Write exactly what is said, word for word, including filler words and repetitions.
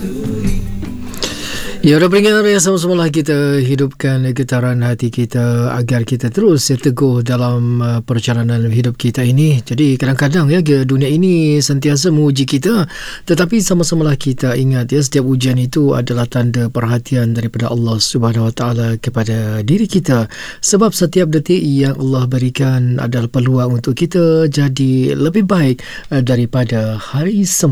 Ya, dah peringat yang sama-samalah kita hidupkan getaran hati kita agar kita terus teguh dalam uh, perjalanan hidup kita ini. Jadi kadang-kadang ya dunia ini sentiasa menguji kita, tetapi sama-samalah kita ingat ya setiap ujian itu adalah tanda perhatian daripada Allah Subhanahu Wa Taala kepada diri kita. Sebab setiap detik yang Allah berikan adalah peluang untuk kita jadi lebih baik uh, daripada hari semula.